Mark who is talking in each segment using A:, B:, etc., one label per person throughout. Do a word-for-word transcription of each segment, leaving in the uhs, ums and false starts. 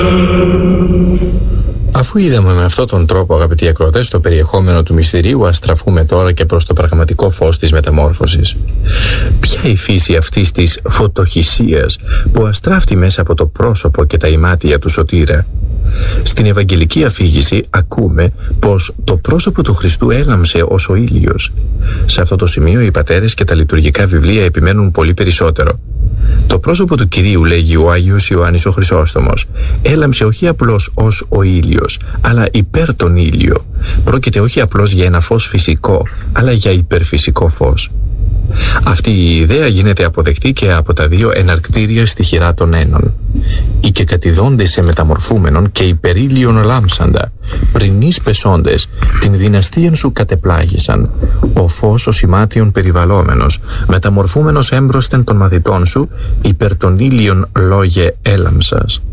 A: Αφού είδαμε με αυτόν τον τρόπο, αγαπητοί ακροατές, το περιεχόμενο του μυστηρίου, ας στραφούμε τώρα και προς το πραγματικό φως της μεταμόρφωσης. Ποια η φύση αυτής της φωτοχυσίας που αστράφτει μέσα από το πρόσωπο και τα ημάτια του σωτήρα? Στην Ευαγγελική αφήγηση ακούμε πως το πρόσωπο του Χριστού έλαμψε ως ο ήλιος. Σε αυτό το σημείο οι πατέρες και τα λειτουργικά βιβλία επιμένουν πολύ περισσότερο. Το πρόσωπο του Κυρίου, λέγει ο Άγιος Ιωάννης ο Χρυσόστομος, έλαμψε όχι απλώς ως ο ήλιος, αλλά υπέρ τον ήλιο. Πρόκειται όχι απλώς για ένα φως φυσικό, αλλά για υπερφυσικό φως. Αυτή η ιδέα γίνεται αποδεκτή και από τα δύο εναρκτήρια στοιχειρά των ένων. Οι και κατηδόντες σε μεταμορφούμενον και υπερήλιον λάμψαντα, πρινείς πεσόντες, την δυναστείαν σου κατεπλάγησαν. Ο φως ο σημάτιον περιβαλλόμενος, μεταμορφούμενος έμπροσθεν των μαθητών σου, υπερ των ήλιων λόγε έλαμψας.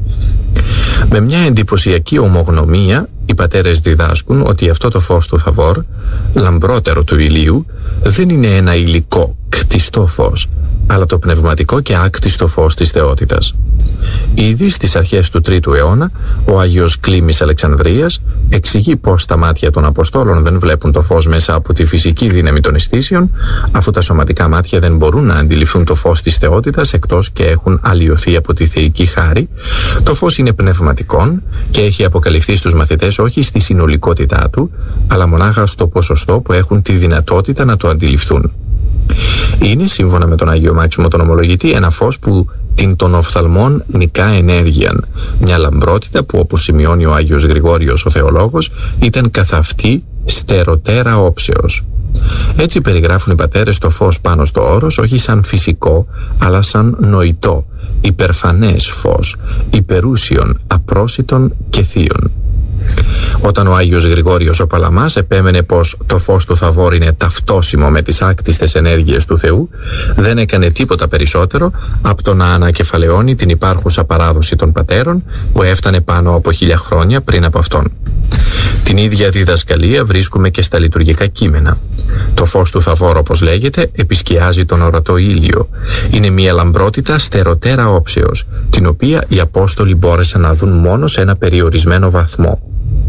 A: Με μια εντυπωσιακή ομογνωμία, οι πατέρες διδάσκουν ότι αυτό το φως του Θαβόρ, λαμπρότερο του ηλίου, δεν είναι ένα υλικό, κτιστό φως, αλλά το πνευματικό και άκτιστο φως της θεότητας. Ήδη στις αρχές του τρίτου αιώνα, ο Άγιος Κλίμης Αλεξανδρίας εξηγεί πως τα μάτια των Αποστόλων δεν βλέπουν το φως μέσα από τη φυσική δύναμη των αισθήσεων, αφού τα σωματικά μάτια δεν μπορούν να αντιληφθούν το φως της θεότητας εκτός και έχουν αλλοιωθεί από τη θεϊκή χάρη. Το φως είναι πνευματικόν και έχει αποκαλυφθεί στους μαθητές όχι στη συνολικότητά του, αλλά μονάχα στο ποσοστό που έχουν τη δυνατότητα να το αντιληφθούν. Είναι, σύμφωνα με τον Άγιο Μάξιμο τον Ομολογητή, ένα φως που την των οφθαλμών νικά ενέργειαν, μια λαμπρότητα που, όπως σημειώνει ο Άγιος Γρηγόριος ο θεολόγος, ήταν καθ' αυτή στεροτέρα όψεως. Έτσι περιγράφουν οι πατέρες το φως πάνω στο όρος όχι σαν φυσικό, αλλά σαν νοητό, υπερφανές φως, υπερούσιον, απρόσιτον και θείον. Όταν ο Άγιος Γρηγόριος ο Παλαμάς επέμενε πως το φως του Θαβόρ είναι ταυτόσιμο με τις άκτιστες ενέργειες του Θεού, δεν έκανε τίποτα περισσότερο από το να ανακεφαλαιώνει την υπάρχουσα παράδοση των πατέρων που έφτανε πάνω από χίλια χρόνια πριν από αυτόν. Την ίδια διδασκαλία βρίσκουμε και στα λειτουργικά κείμενα. Το φως του Θαβόρ, όπως λέγεται, επισκιάζει τον ορατό ήλιο. Είναι μια λαμπρότητα στεροτέρα όψεως, την οποία οι Απόστολοι μπόρεσαν να δουν μόνο σε ένα περιορισμένο βαθμό.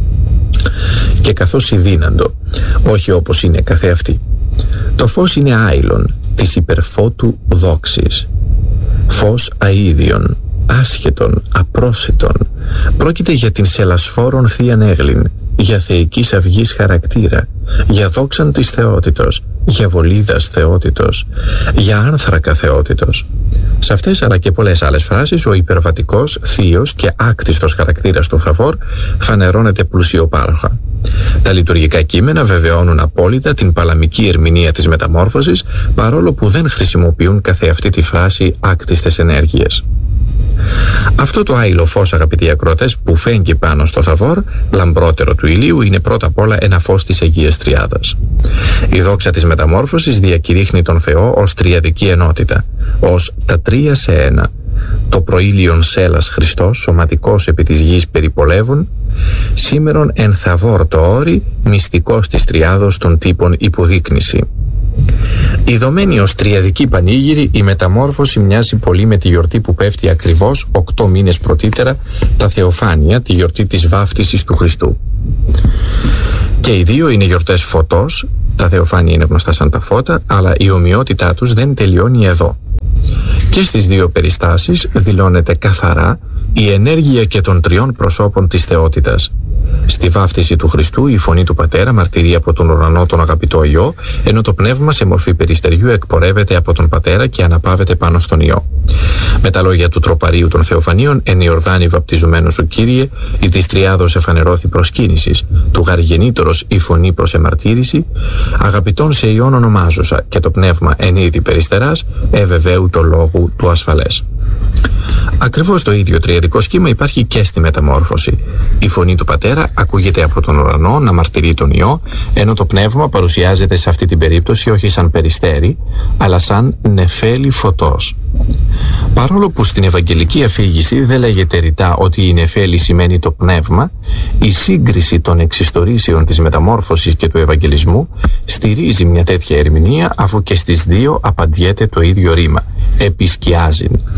A: Και καθώς ειδύναντο, όχι όπως είναι καθεαυτή. Το φως είναι άειλον της υπερφώτου δόξης. Φως αΐδιον, άσχετον, απρόσιτον. Πρόκειται για την σελασφόρον θείαν έγλην, για θεϊκής αυγής χαρακτήρα, για δόξαν της θεότητος, για βολίδας θεότητος, για άνθρακα θεότητος. Σε αυτές αλλά και πολλές άλλες φράσεις ο υπερβατικός, θείος και άκτιστος χαρακτήρας του Θαβόρ φανερώνεται πλουσιοπάροχα. Τα λειτουργικά κείμενα βεβαιώνουν απόλυτα την παλαμική ερμηνεία της μεταμόρφωσης, παρόλο που δεν χρησιμοποιούν καθεαυτή τη φράση άκτιστες ενέργειες. Αυτό το άειλο φως, αγαπητοί ακροατές, που φέγγει πάνω στο Θαβόρ, λαμπρότερο του ηλίου, είναι πρώτα απ' όλα ένα φως της Αγίας Τριάδας. Η δόξα της μεταμόρφωσης διακηρύχνει τον Θεό ως τριαδική ενότητα, ως τα τρία σε ένα. Το προήλιον σέλας Χριστός, σωματικός επί της γης περιπολεύων, σήμερον εν Θαβόρ το όρι, μυστικός της Τριάδος των τύπων υποδείκνηση. Ιδωμένη ως τριαδική πανήγυρη, η μεταμόρφωση μοιάζει πολύ με τη γιορτή που πέφτει ακριβώς οκτώ μήνες πρωτήτερα, τα Θεοφάνεια, τη γιορτή της βάφτισης του Χριστού. Και οι δύο είναι γιορτές φωτός, τα Θεοφάνεια είναι γνωστά σαν τα φώτα, αλλά η ομοιότητά τους δεν τελειώνει εδώ. Και στις δύο περιστάσεις δηλώνεται καθαρά η ενέργεια και των τριών προσώπων της θεότητας. Στη βάφτιση του Χριστού η φωνή του Πατέρα μαρτυρεί από τον ουρανό τον αγαπητό Υιό, ενώ το πνεύμα σε μορφή περιστεριού εκπορεύεται από τον Πατέρα και αναπαύεται πάνω στον Υιό. Με τα λόγια του τροπαρίου των Θεοφανίων, εν Ιορδάνη βαπτιζουμένου σου Κύριε, η της Τριάδος εφανερώθη προσκύνησης, του γαργενήτερος η φωνή προς εμαρτύρηση, αγαπητόν σε Υιόν ονομάζουσα, και το πνεύμα εν είδη περιστεράς, εβεβαίου το λόγου του ασφαλές. Ακριβώς το ίδιο τριαδικό σχήμα υπάρχει και στη μεταμόρφωση. Η φωνή του Πατέρα ακούγεται από τον ουρανό να μαρτυρεί τον Υιό, ενώ το πνεύμα παρουσιάζεται σε αυτή την περίπτωση όχι σαν περιστέρι, αλλά σαν νεφέλη φωτός. Παρόλο που στην Ευαγγελική αφήγηση δεν λέγεται ρητά ότι η νεφέλη σημαίνει το πνεύμα, η σύγκριση των εξιστορήσεων της μεταμόρφωσης και του Ευαγγελισμού στηρίζει μια τέτοια ερμηνεία, αφού και στις δύο απαντιέται το ίδιο ρήμα, επισκιάζει.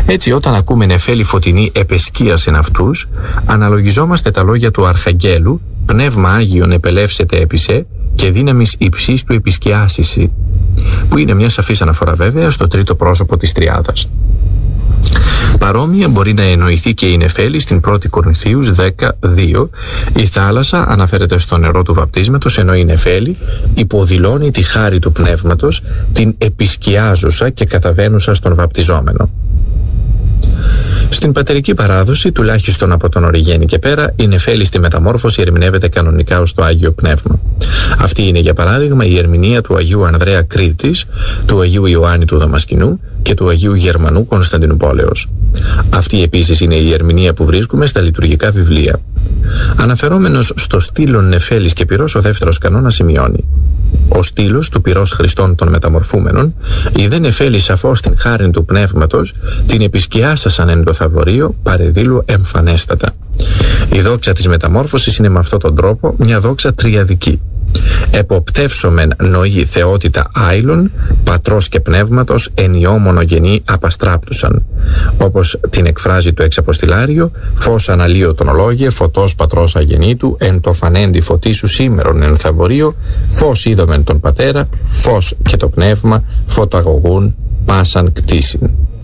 A: Έτσι, όταν ακούμε νεφέλη φωτεινή επεσκίασεν αυτούς, αναλογιζόμαστε τα λόγια του Αρχαγγέλου «Πνεύμα Άγιον επελεύσεται έπισε και δύναμις υψής του επισκιάσιση», που είναι μια σαφής αναφορά βέβαια στο τρίτο πρόσωπο της τριάδας. Παρόμοια μπορεί να εννοηθεί και η νεφέλη στην πρώτη Κορινθίους δέκα δύο. Η θάλασσα αναφέρεται στο νερό του βαπτίσματος, ενώ η νεφέλη υποδηλώνει τη χάρη του πνεύματος, την επισκιάζουσα και καταβαίνουσα στον βαπτιζόμενο. Στην πατερική παράδοση, τουλάχιστον από τον Οριγένη και πέρα, η νεφέλη στη μεταμόρφωση ερμηνεύεται κανονικά ως το Άγιο Πνεύμα. Αυτή είναι για παράδειγμα η ερμηνεία του Αγίου Ανδρέα Κρήτης, του Αγίου Ιωάννη του Δαμασκηνού και του Αγίου Γερμανού Κωνσταντινουπόλεως. Αυτή επίσης είναι η ερμηνεία που βρίσκουμε στα λειτουργικά βιβλία. Αναφερόμενος στο στήλον νεφέλης και πυρός, ο δεύτερος κανόνας σημειώνει: ο στήλος του πυρός Χριστών των μεταμορφούμενων, η δε νεφέλη σαφώς την χάριν του πνεύματος, την επισκιάσασαν εν το θαυωρείο παρεδήλου εμφανέστατα. Η δόξα της μεταμόρφωσης είναι με αυτόν τον τρόπο μια δόξα τριαδική. Εποπτεύσομεν νοή θεότητα άειλον, πατρός και πνεύματος ενιό μονογενή απαστράπτουσαν. Όπως την εκφράζει το εξαποστηλάριο, φως αναλύωτον ολόγε, φωτός πατρός αγενήτου, εν το φανέντι φωτίσου σήμερον εν θαυωρείο, φως είδομεν τον πατέρα, φως και το πνεύμα φωταγωγούν πάσαν κτίσιν.